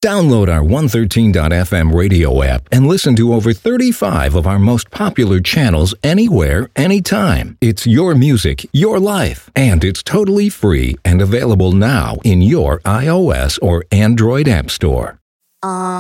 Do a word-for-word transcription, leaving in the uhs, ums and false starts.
Download our one thirteen dot f m radio app and listen to over thirty-five of our most popular channels anywhere, anytime. It's your music, your life, and it's totally free and available now in your iOS or Android app store. Uh.